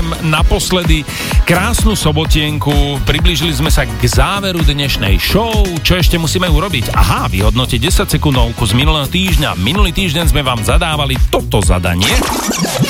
prajem naposledy krásnu sobotienku. Priblížili sme sa k záveru dnešnej show. Čo ešte musíme urobiť? Aha, vyhodnotiť 10 sekundovku z minulého týždňa. Minulý týždeň sme vám zadávali toto zadanie.